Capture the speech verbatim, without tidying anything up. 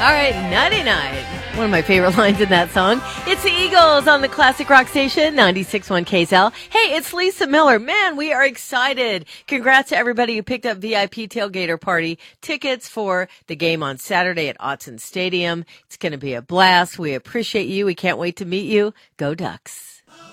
right, Nighty Night. One of my favorite lines in that song. It's the Eagles on the Classic Rock Station, ninety-six point one K S L. Hey, it's Lisa Miller. Man, we are excited. Congrats to everybody who picked up V I P Tailgater Party tickets for the game on Saturday at Autzen Stadium. It's going to be a blast. We appreciate you. We can't wait to meet you. Go Ducks.